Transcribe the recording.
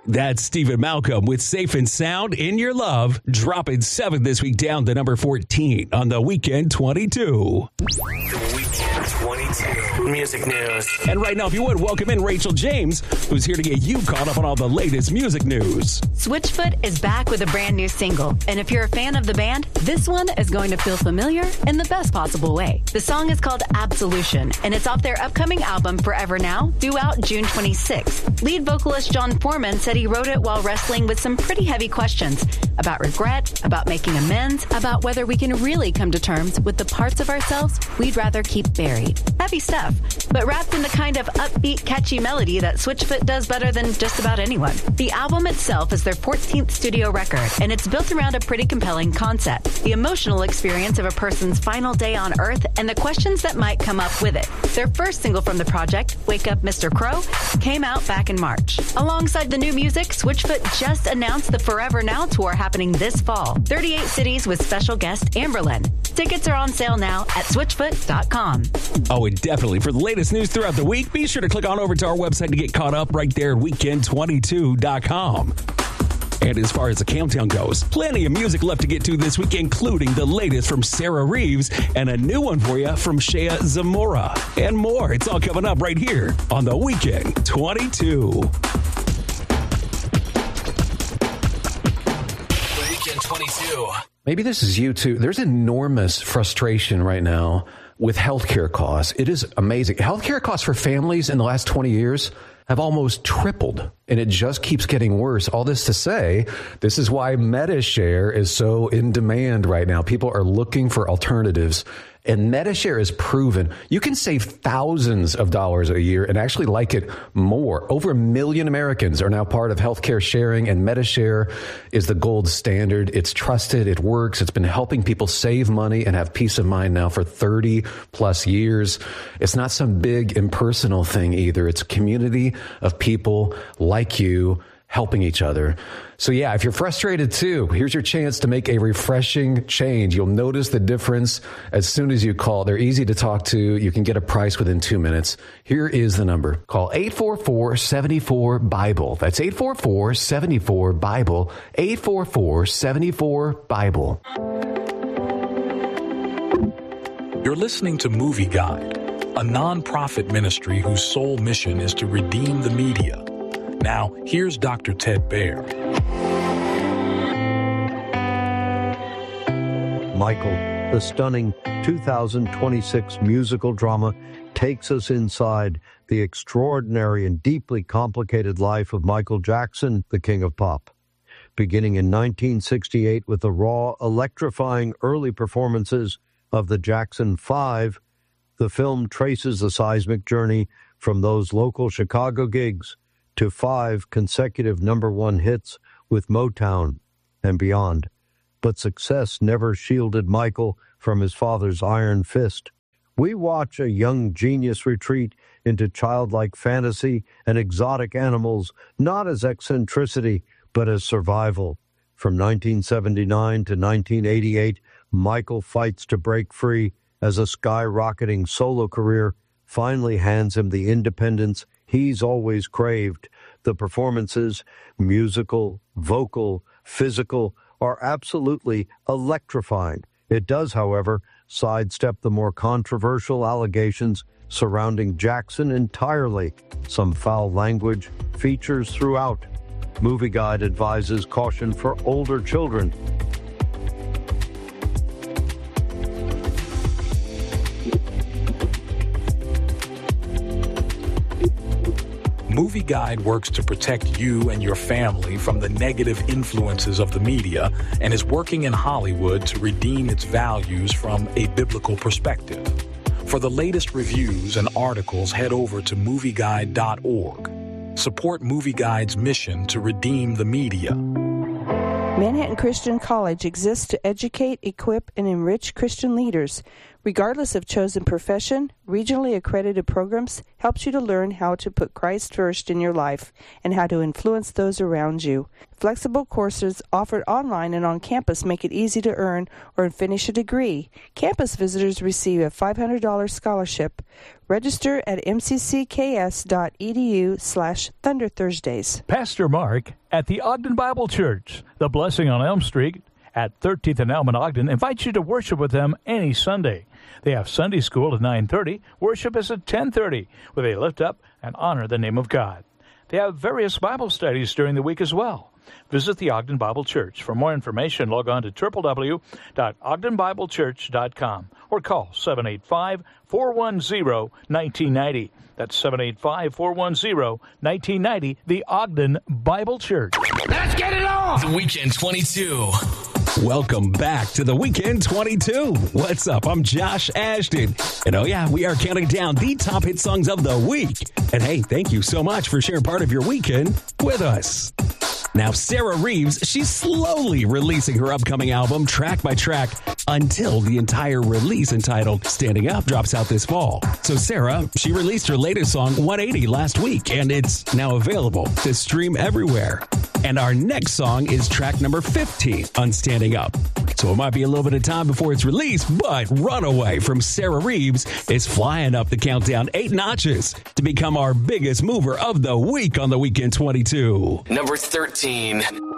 That's Stephen Malcolm with Safe and Sound in Your Love, dropping 7 this week down to number 14 on the Weekend 22. The Weekend 22 Music News. And right now, if you would, welcome in Rachel James, who's here to get you caught up on all the latest music news. Switchfoot is back with a brand new single. And if you're a fan of the band, this one is going to feel familiar in the best possible way. The song is called Absolution, and it's off their upcoming album Forever Now, due out June 26th. Lead vocalist John Foreman said he wrote it while wrestling with some pretty heavy questions about regret, about making amends, about whether we can really come to terms with the parts of ourselves we'd rather keep buried. Heavy stuff, but wrapped in the kind of upbeat, catchy melody that Switchfoot does better than just about anyone. The album itself is their 14th studio record, and it's built around a pretty compelling concept: the emotional experience of a person's final day on Earth and the questions that might come up with it. Their first single from the project, Wake Up Mr. Crow, came out back in March. Alongside the new music, Switchfoot just announced the Forever Now tour happening this fall. 38 cities with special guest Amberlynn. Tickets are on sale now at switchfoot.com. Oh, and definitely for the latest news throughout the week, be sure to click on over to our website to get caught up right there at weekend22.com. And as far as the countdown goes, plenty of music left to get to this week, including the latest from Sarah Reeves and a new one for you from Shea Zamora. And more. It's all coming up right here on the Weekend 22. The Weekend 22. Maybe this is you too. There's enormous frustration right now with healthcare costs. It is amazing. Healthcare costs for families in the last 20 years have almost tripled, and it just keeps getting worse. All this to say, this is why MediShare is so in demand right now. People are looking for alternatives, and MediShare is proven you can save thousands of dollars a year and actually like it more. Over 1 million Americans are now part of healthcare sharing, and MediShare is the gold standard. It's trusted. It works. It's been helping people save money and have peace of mind now for 30 plus years. It's not some big impersonal thing either. It's a community of people like you helping each other. So yeah, if you're frustrated too, here's your chance to make a refreshing change. You'll notice the difference as soon as you call. They're easy to talk to. You can get a price within 2 minutes. Here is the number. Call 844-74-BIBLE. That's 844-74-BIBLE. 844-74-BIBLE. You're listening to Movie Guide, a non-profit ministry whose sole mission is to redeem the media. Now, here's Dr. Ted Baer. Michael, the stunning 2026 musical drama, takes us inside the extraordinary and deeply complicated life of Michael Jackson, the King of Pop. Beginning in 1968 with the raw, electrifying early performances of the Jackson 5, the film traces the seismic journey from those local Chicago gigs to 5 consecutive #1 hits with Motown and beyond. But success never shielded Michael from his father's iron fist. We watch a young genius retreat into childlike fantasy and exotic animals, not as eccentricity, but as survival. From 1979 to 1988, Michael fights to break free as a skyrocketing solo career finally hands him the independence he's always craved. The performances, musical, vocal, physical, are absolutely electrifying. It does, however, sidestep the more controversial allegations surrounding Jackson entirely. Some foul language features throughout. Movie Guide advises caution for older children. Movie Guide works to protect you and your family from the negative influences of the media and is working in Hollywood to redeem its values from a biblical perspective. For the latest reviews and articles, head over to movieguide.org. Support Movie Guide's mission to redeem the media. Manhattan Christian College exists to educate, equip, and enrich Christian leaders. Regardless of chosen profession, regionally accredited programs helps you to learn how to put Christ first in your life and how to influence those around you. Flexible courses offered online and on campus make it easy to earn or finish a degree. Campus visitors receive a $500 scholarship. Register at mccs.edu/Thunder Thursdays. Pastor Mark at the Ogden Bible Church, The Blessing on Elm Street at 13th and Elm in Ogden, invites you to worship with them any Sunday. They have Sunday school at 9:30. Worship is at 10:30, where they lift up and honor the name of God. They have various Bible studies during the week as well. Visit the Ogden Bible Church. For more information, log on to www.ogdenbiblechurch.com or call 785-410-1990. That's 785-410-1990, the Ogden Bible Church. Let's get it on! The Weekend 22. Welcome back to the Weekend 22. What's up? I'm Josh Ashton. And oh yeah, we are counting down the top hit songs of the week. And hey, thank you so much for sharing part of your weekend with us. Now, Sarah Reeves, she's slowly releasing her upcoming album track by track until the entire release entitled Standing Up drops out this fall. So Sarah, she released her latest song 180 last week, and it's now available to stream everywhere. And our next song is track number 15 on Standing Up. So it might be a little bit of time before it's released, but Runaway from Sarah Reeves is flying up the countdown 8 notches to become our biggest mover of the week on the Weekend 22. Number 13.